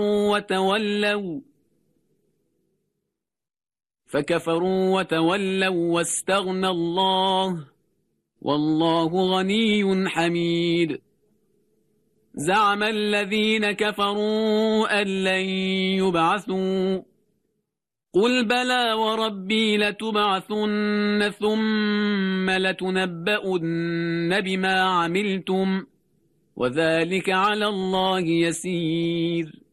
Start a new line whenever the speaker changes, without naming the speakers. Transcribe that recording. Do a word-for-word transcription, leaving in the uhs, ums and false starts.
وتولوا فكفروا وتولوا واستغنى الله والله غني حميد. زعم الذين كفروا أن لن يبعثوا قل بلى وربي لتبعثن ثم لتنبؤن بما عملتم وذلك على الله يسير.